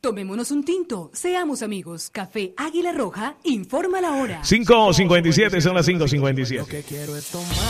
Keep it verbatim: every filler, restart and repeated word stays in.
Tomémonos un tinto, seamos amigos. Café Águila Roja, informa la hora. cinco cincuenta y siete, son las cinco cincuenta y siete. Lo que quiero es tomar.